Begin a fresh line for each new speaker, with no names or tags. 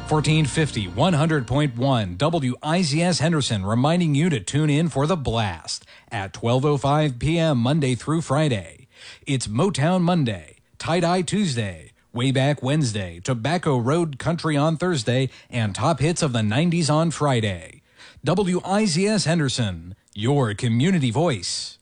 1450, 100.1 WIZS Henderson reminding you to tune in for The Blast at 12:05 p.m. Monday through Friday. It's Motown Monday, Tie-Dye Tuesday, Way Back Wednesday, Tobacco Road Country on Thursday, and Top Hits of the 90s on Friday. WIZS Henderson, your community voice.